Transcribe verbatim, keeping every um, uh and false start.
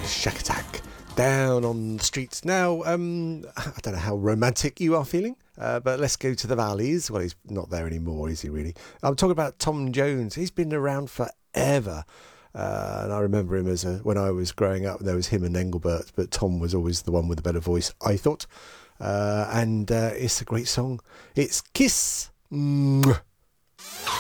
Shack Attack down on the streets. Now, um, I don't know how romantic you are feeling, uh, but let's go to the Valleys. Well, he's not there anymore, is he really? I'm talking about Tom Jones. He's been around forever. Uh, and I remember him as a, when I was growing up, there was him and Engelbert, but Tom was always the one with the better voice, I thought. Uh, and uh, it's a great song. It's Kiss. Mwah.